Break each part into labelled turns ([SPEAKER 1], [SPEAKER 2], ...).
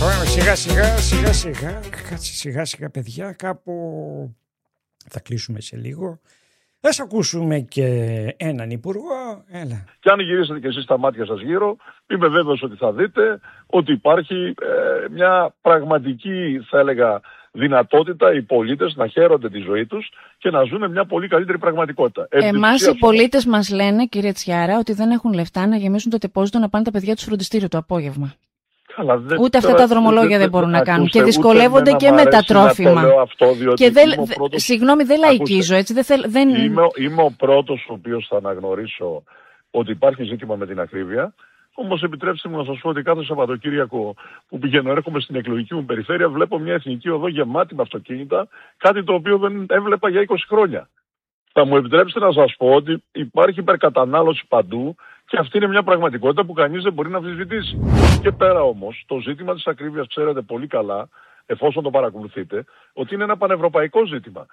[SPEAKER 1] Σιγά σιγά παιδιά, κάπου θα κλείσουμε σε λίγο. Ας ακούσουμε και έναν υπουργό. Έλα.
[SPEAKER 2] Και αν γυρίσετε και εσείς τα μάτια σας γύρω, είμαι βέβαιος ότι θα δείτε ότι υπάρχει μια πραγματική, θα έλεγα, δυνατότητα οι πολίτες να χαίρονται τη ζωή τους και να ζουν μια πολύ καλύτερη πραγματικότητα.
[SPEAKER 3] Εμάς οι πολίτες μας λένε, κύριε Τσιάρα, ότι δεν έχουν λεφτά να γεμίσουν το τεπόζιτο να πάνε τα παιδιά τους φροντιστήριο το απόγευμα.
[SPEAKER 2] Καλά,
[SPEAKER 3] ούτε αυτά τα δρομολόγια δεν μπορούν να κάνουν. Και δυσκολεύονται και με τα τρόφιμα. Και συγγνώμη, δεν λαϊκίζω, έτσι.
[SPEAKER 2] Είμαι ο πρώτος ο οποίος θα αναγνωρίσω ότι υπάρχει ζήτημα με την ακρίβεια. Όμως επιτρέψτε μου να σας πω ότι κάθε Σαββατοκύριακο που πηγαίνω, έρχομαι στην εκλογική μου περιφέρεια, βλέπω μια εθνική οδό γεμάτη με αυτοκίνητα, κάτι το οποίο δεν έβλεπα για 20 χρόνια. Θα μου επιτρέψετε να σας πω ότι υπάρχει υπερκατανάλωση παντού και αυτή είναι μια πραγματικότητα που κανείς δεν μπορεί να αμφισβητήσει. Και πέρα όμως, το ζήτημα της ακρίβειας ξέρετε πολύ καλά, εφόσον το παρακολουθείτε, ότι είναι ένα πανευρωπαϊκό ζήτημα.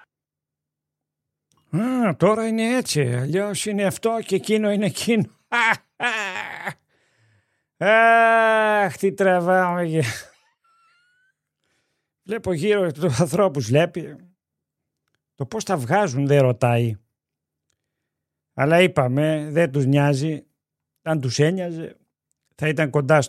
[SPEAKER 1] Τώρα είναι έτσι, αλλιώς είναι αυτό και εκείνο είναι εκείνο. Αχ, τι τραβάμε. Βλέπω γύρω τους ανθρώπους, βλέπει. Το πώς τα βγάζουν δεν ρωτάει. Αλλά είπαμε, δεν τους νοιάζει. Αν τους ένοιαζε, θα ήταν κοντά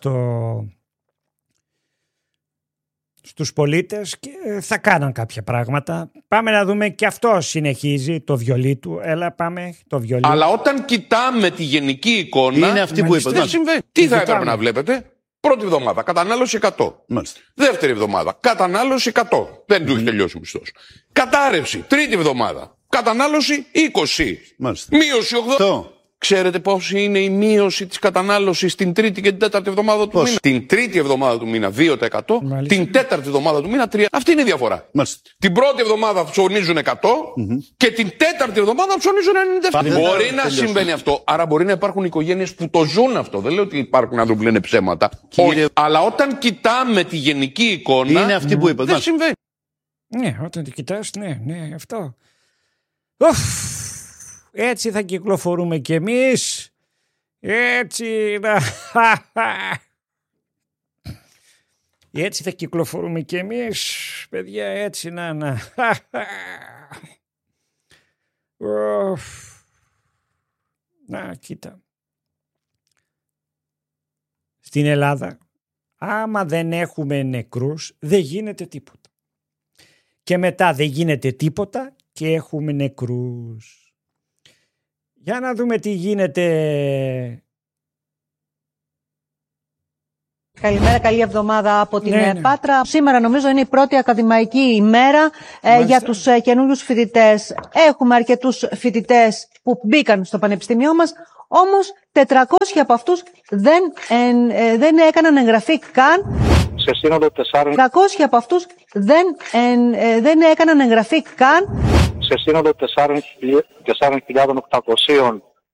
[SPEAKER 1] στους πολίτες και θα κάναν κάποια πράγματα. Πάμε να δούμε, και αυτό συνεχίζει το βιολί του. Έλα, πάμε το βιολί.
[SPEAKER 4] Αλλά όταν κοιτάμε τη γενική εικόνα,
[SPEAKER 5] είναι αυτή που είπα.
[SPEAKER 4] Δεν συμβαίνει. Τι θα έπρεπε να βλέπετε? Πρώτη εβδομάδα, κατανάλωση 100.
[SPEAKER 5] Μάλιστα.
[SPEAKER 4] Δεύτερη εβδομάδα, κατανάλωση 100. Δεν του έχει τελειώσει ο μισθός. Κατάρρευση, τρίτη εβδομάδα, κατανάλωση 20.
[SPEAKER 5] Μάλιστα.
[SPEAKER 4] Μείωση 80. Ξέρετε πόση είναι η μείωση της κατανάλωσης την τρίτη και την τέταρτη εβδομάδα του μήνα? Την τρίτη εβδομάδα του μήνα 2%, την τέταρτη εβδομάδα του μήνα 3%. Αυτή είναι η διαφορά.
[SPEAKER 5] Μάλιστα.
[SPEAKER 4] Την πρώτη εβδομάδα ψωνίζουν 100 και την τέταρτη εβδομάδα ψωνίζουν 97. Μπορεί να συμβαίνει αυτό. Άρα μπορεί να υπάρχουν οικογένειες που το ζουν αυτό. Δεν λέω ότι υπάρχουν άνθρωποι που λένε ψέματα. Όχι. Αλλά όταν κοιτάμε τη γενική εικόνα,
[SPEAKER 5] είναι αυτή που είπα.
[SPEAKER 4] Δεν συμβαίνει.
[SPEAKER 1] Ναι, όταν τη κοιτάς, ναι, αυτό. Έτσι θα κυκλοφορούμε κι εμείς. Έτσι έτσι θα κυκλοφορούμε κι εμείς, παιδιά, έτσι να. Να, κοίτα. Στην Ελλάδα, άμα δεν έχουμε νεκρούς, δεν γίνεται τίποτα. Και μετά δεν γίνεται τίποτα και έχουμε νεκρούς. Για να δούμε τι γίνεται.
[SPEAKER 6] Καλημέρα, καλή εβδομάδα από την Πάτρα. Σήμερα νομίζω είναι η πρώτη ακαδημαϊκή ημέρα για τους καινούριους φοιτητές. Έχουμε αρκετούς φοιτητές που μπήκαν στο πανεπιστήμιό μας, όμως 400 από αυτούς δεν έκαναν εγγραφή καν.
[SPEAKER 7] Σε σύνολο 400
[SPEAKER 6] από αυτούς δεν έκαναν εγγραφή καν.
[SPEAKER 7] Σε σύνολο 4.800